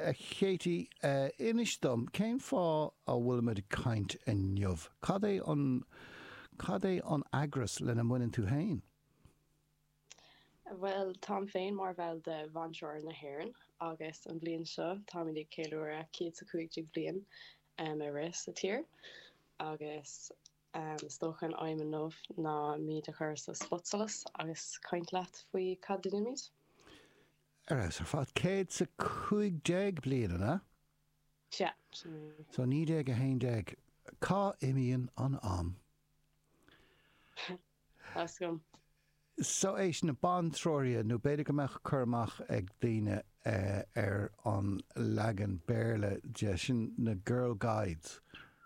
chétí inis dom, céim fá a bhfuil me caint in jobh. Cad é an agras lena muinn tú hain? Well, Tom féin mar bheith de bhainseoir na hÉireann agus an bblion seo tá ag céúra 150 bliain a ris a tír agus stochan aimime nómh ná míad a chur sa spotsalas agus caint leat faoi cad duimiid. Ar fad 150 bliain na? Yeah. So 90 a 100 cá imíonn an am. That's gum. So éis na banthróirí nó beidir go meach churmach ag daoine ar an legan béirle de sin na Girl Guides.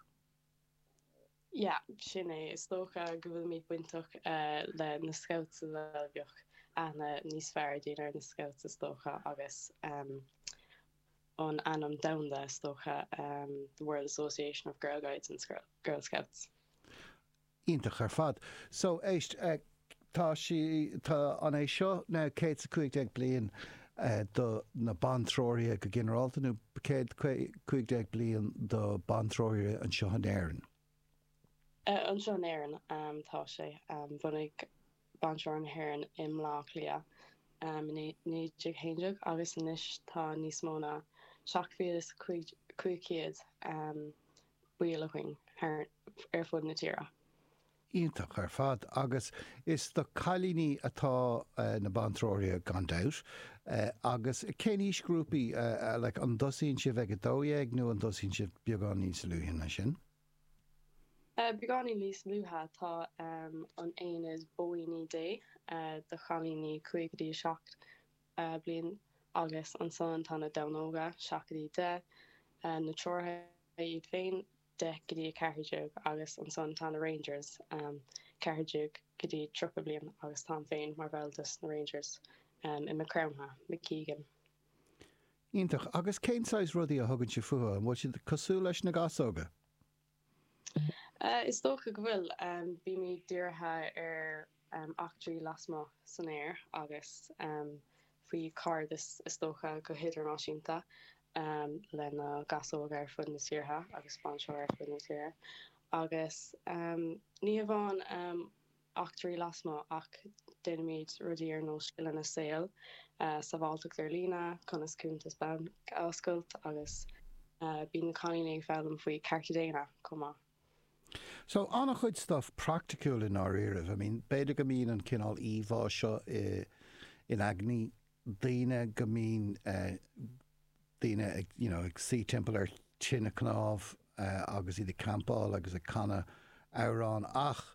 Yeah, sin é is tócha go bhfuil míad buintach le na scouts a bhealbheoch ana níos fearr daoine ar na scouts is tócha agus an anam domhanda is tócha the World Association of Girl Guides and Girl Scouts. Ítach ar fad. So éist tá an é seo ná 150 bliain do na banthróirí go generalta nó 150 bliain do banthróirí an seo an éireann. An seo an éireann tá sé bhunaigh banseoir an hÉireann imlá lia níidir héideach agus inis tá níos mó na 750 buíoching ar fud na tíra. Ítach ar fad agus is do cailíní atá na banthróirí gan dát agus céníos grúpaí le an dosíonn si bheith dóhéag nó an dosíonn si beagán níos luúthe na sin? Beagán níos luúthe tá an aon is Bóí Day de chalíní 57 bliain agus an son tá na damhnóga 70 na trórtha iad féin de gotí ceithidúg agus an son tá na Rangers ceithidúg gotí 3 bliain agus tá féin mar bhfuiltas na Rangers i Macromha, McKeegan. Ítach agus céináis rudaí a thugann si fuair an bhfuil si cosú leis na gasóga? Is tócha go bhfuil bí mí dúrtha ar achtarí lasma san air agus faoi card is tócha go hidirnáisiúnta lena gasóga ar fud na tíortha agus banseoir ar fud na tíre. Agus ní bhán achtarí lasma ach duimiid rudí ar nó sciile na saoil sa bhálteach ar lína chunas cúntas ban oscailt agus bí na cailíní fearm faoi cartadéine comá. So anna chuid stuff practical in our era. I mean, beidir go mín an cinál íomhá seo in agní daoine go mín daoine ag sí timpeall ar tinna cnámh agus iad campáil agus a canna árán ach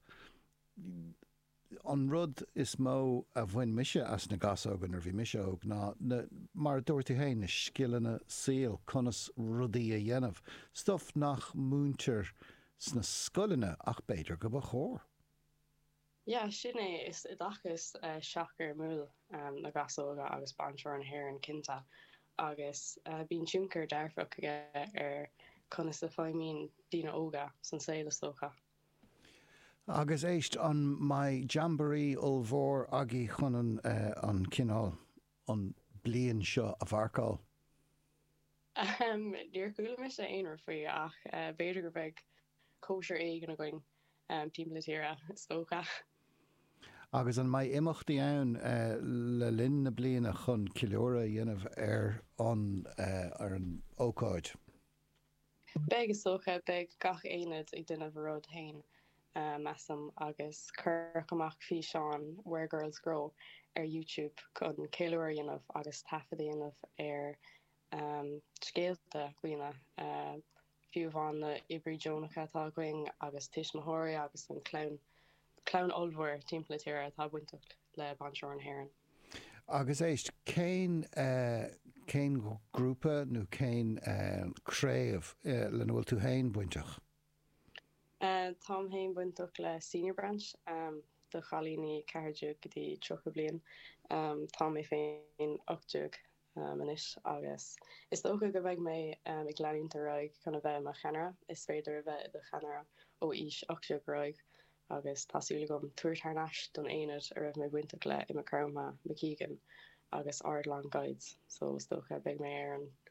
an rud is mó a bhain mise as na gasógan ar bhí mise óg ná mar dúirtí hain na scileanna síl conas rudaí a dhéanamh stuff nach múntar sna scoilena ach beidir go ba chóir. Yeah, sin é is dachas seachar múl na gasóga agus banseoir an hÉireann cinnta agus bíonn siúncar dearfach ar conas a fáimín daoine óga san saoil is tócha. Agus éist an mai jamboree olmhór agaí chunan an cinál an bliain seo a bharcáil. Níor coolla me sé aonar faoi ach beidir gur bheith kosher éigen a going teamplatíra tócha. Agus an mai imachtaí ann le linn na bliana chun cileora dhéanamh ar an ócáid. Beg is tócha beg gach éad ag duine bhród hain measam agus cur amach fi seán Where Girls Grow ar YouTube chun cileora dhéanamh agus tafa dhéanamh ar scéalta cuioine fiúháin na Ibrí Jónacha tá going agus Tismaitheoirí agus an clown oldhar teamplatíra tá buintach le banseoir an hÉireann. Agus éist céin grúpa nó céin créamh le bhfuil tú hain buintach? Tám hain buintach le senior branch do chalíní ceithidúg go dtí 3 bliain tá mé féin 8 manis agus is tócha go bheith mé ag leanúnta roiig chuna bheith mar cheanara is féidir bheith do cheanara ó ís 8 roiig agus tásúla gom tuairtarnáis don éad a raibh mé buintach le i Macromha McKeegan agus Ardland Guides so is tócha beag mé ar an